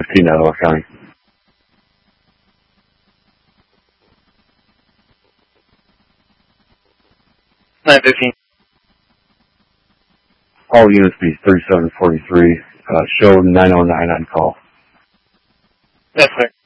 915 Ottawa County. 915. All units be 3743. Show 909 on call. Yes, sir.